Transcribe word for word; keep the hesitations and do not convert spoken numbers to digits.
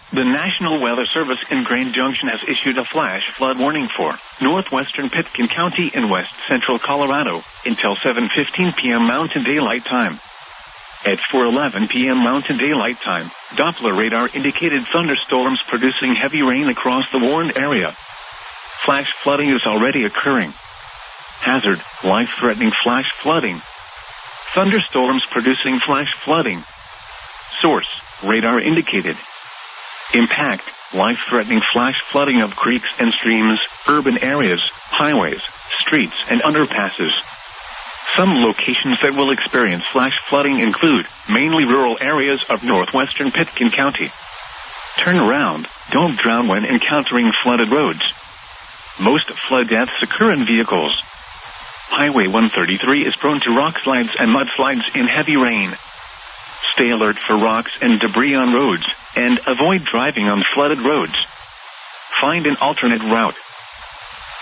The National Weather Service in Grand Junction has issued a flash flood warning for northwestern Pitkin County in west central Colorado until seven fifteen p m Mountain Daylight Time. At four eleven p m Mountain Daylight Time, Doppler radar indicated thunderstorms producing heavy rain across the warned area. Flash flooding is already occurring. Hazard, life-threatening flash flooding. Thunderstorms producing flash flooding. Source, radar indicated. Impact, life-threatening flash flooding of creeks and streams, urban areas, highways, streets, and underpasses. Some locations that will experience flash flooding include mainly rural areas of northwestern Pitkin County. Turn around, don't drown when encountering flooded roads. Most flood deaths occur in vehicles. Highway one thirty-three is prone to rock slides and mudslides in heavy rain. Stay alert for rocks and debris on roads, and avoid driving on flooded roads. Find an alternate route.